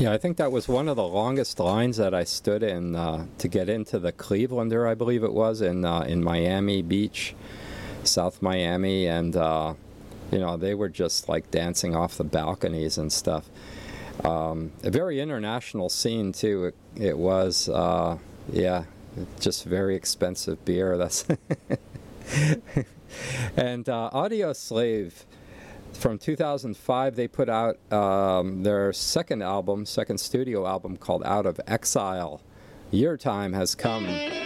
Yeah, I think that was one of the longest lines that I stood in to get into the Clevelander, I believe it was, in Miami Beach, South Miami, and they were just like dancing off the balconies and stuff. A very international scene too. It was, yeah, just very expensive beer. That's and Audio Slave. From 2005, they put out their second studio album called Out of Exile. Your time has come.